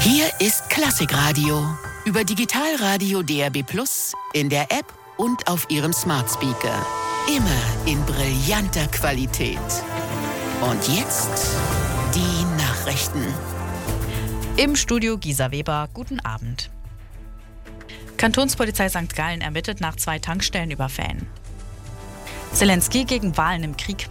Hier ist Klassikradio. Über Digitalradio DAB+, in der App und auf Ihrem Smart Speaker. Immer in brillanter Qualität. Und jetzt die Nachrichten. Im Studio Gisa Weber, guten Abend. Kantonspolizei St. Gallen ermittelt nach 2 Tankstellenüberfällen. Zelensky gegen Wahlen im Krieg.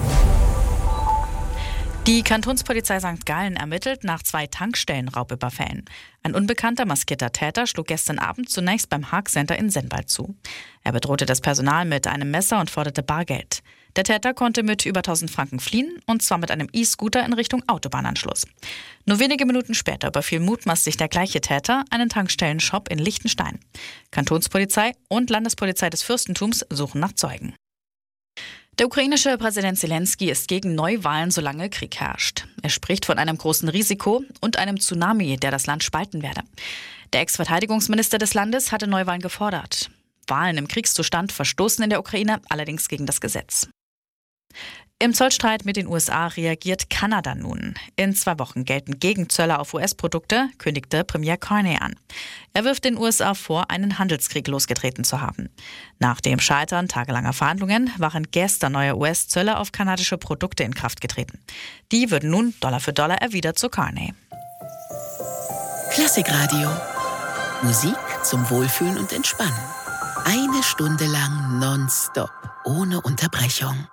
Die Kantonspolizei St. Gallen ermittelt nach 2 Tankstellenraubüberfällen. Ein unbekannter maskierter Täter schlug gestern Abend zunächst beim Haag Center in Sennwald zu. Er bedrohte das Personal mit einem Messer und forderte Bargeld. Der Täter konnte mit über 1000 Franken fliehen, und zwar mit einem E-Scooter in Richtung Autobahnanschluss. Nur wenige Minuten später überfiel mutmaßlich der gleiche Täter einen Tankstellenshop in Liechtenstein. Kantonspolizei und Landespolizei des Fürstentums suchen nach Zeugen. Der ukrainische Präsident Zelensky ist gegen Neuwahlen, solange Krieg herrscht. Er spricht von einem großen Risiko und einem Tsunami, der das Land spalten werde. Der Ex-Verteidigungsminister des Landes hatte Neuwahlen gefordert. Wahlen im Kriegszustand verstoßen in der Ukraine allerdings gegen das Gesetz. Im Zollstreit mit den USA reagiert Kanada nun. In 2 Wochen gelten Gegenzölle auf US-Produkte, kündigte Premier Carney an. Er wirft den USA vor, einen Handelskrieg losgetreten zu haben. Nach dem Scheitern tagelanger Verhandlungen waren gestern neue US-Zölle auf kanadische Produkte in Kraft getreten. Die würden nun Dollar für Dollar erwidert zu Carney. Klassikradio. Musik zum Wohlfühlen und Entspannen. 1 Stunde lang nonstop, ohne Unterbrechung.